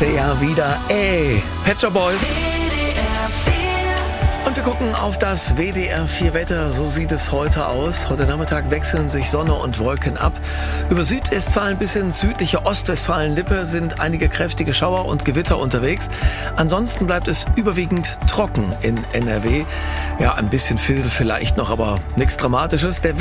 nächste Jahr wieder. Pet Shop Boys. Und wir gucken auf das WDR 4 Wetter. So sieht es heute aus. Heute Nachmittag wechseln sich Sonne und Wolken ab. Über Südwestfalen bis ins südliche Ostwestfalen-Lippe sind einige kräftige Schauer und Gewitter unterwegs. Ansonsten bleibt es überwiegend trocken in NRW. Ja, ein bisschen Fisel vielleicht noch, aber nichts Dramatisches. Der